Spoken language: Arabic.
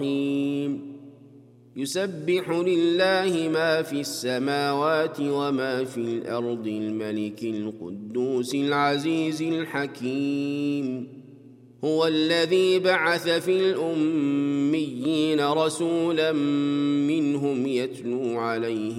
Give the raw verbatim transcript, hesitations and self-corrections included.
يسبح لله ما في السماوات وما في الأرض الملك القدوس العزيز الحكيم. هو الذي بعث في الأميين رسولا منهم يتلو عليهم